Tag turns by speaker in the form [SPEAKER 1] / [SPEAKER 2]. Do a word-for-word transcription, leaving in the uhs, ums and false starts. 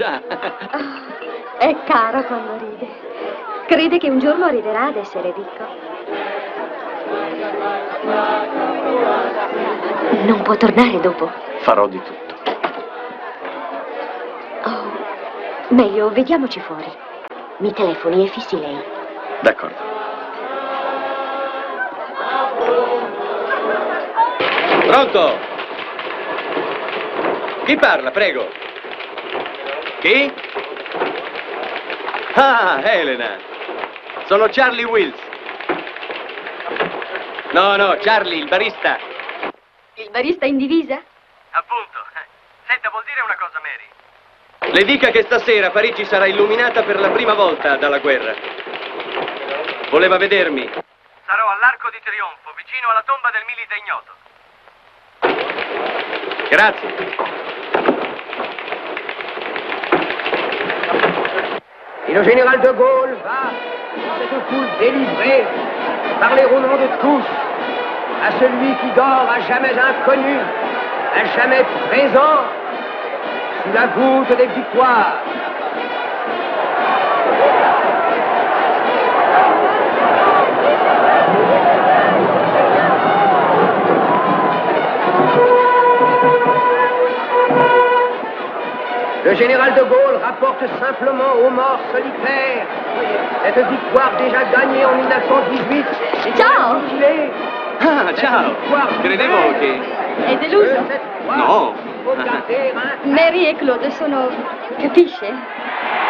[SPEAKER 1] già.
[SPEAKER 2] Oh, è caro quando ride. Crede che un giorno arriverà ad essere ricco. Non può tornare dopo?
[SPEAKER 1] Farò di tutto.
[SPEAKER 2] Oh, meglio, vediamoci fuori. Mi telefoni e fissi lei.
[SPEAKER 1] D'accordo. Pronto? Chi parla, prego? Chi? Ah, Elena. Sono Charlie Wills. No, no, Charlie, il barista.
[SPEAKER 2] Il barista in divisa?
[SPEAKER 1] Appunto. Senta, vuol dire una cosa, Mary? Le dica che stasera Parigi sarà illuminata per la prima volta dalla guerra. Voleva vedermi. Sarò all'Arco di Trionfo, vicino alla tomba del milite ignoto. Grazie.
[SPEAKER 3] Et le général de Gaulle va, dans cette foule délivrée, parler au nom de tous, à celui qui dort à jamais inconnu, à jamais présent, sous la voûte des victoires. Le général de Gaulle rapporte simplement aux morts solitaires cette victoire déjà gagnée en mille neuf cent dix-huit.
[SPEAKER 2] Ciao!
[SPEAKER 1] Ah, ciao! Credevo che...
[SPEAKER 2] È deluso?
[SPEAKER 1] No!
[SPEAKER 2] Mary e Claude sono... capisce?